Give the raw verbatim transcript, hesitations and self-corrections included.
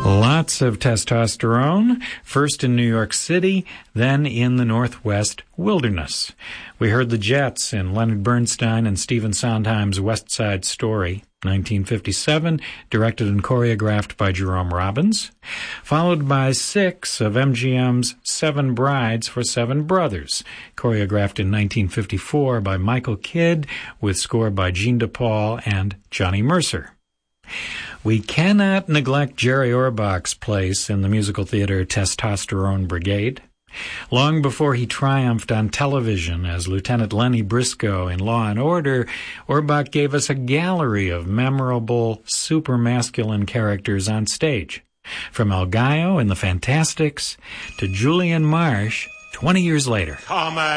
Lots of testosterone, first in New York City, then in the Northwest wilderness. We heard the Jets in Leonard Bernstein and Stephen Sondheim's West Side Story, nineteen fifty-seven, directed and choreographed by Jerome Robbins, followed by six of M G M's Seven Brides for Seven Brothers, choreographed in nineteen fifty-four by Michael Kidd, with score by Gene DePaul and Johnny Mercer. We cannot neglect Jerry Orbach's place in the musical theater Testosterone Brigade. Long before he triumphed on television as Lieutenant Lenny Briscoe in Law and Order, Orbach gave us a gallery of memorable, super-masculine characters on stage. From El Gallo in The Fantastics to Julian Marsh twenty years later. Come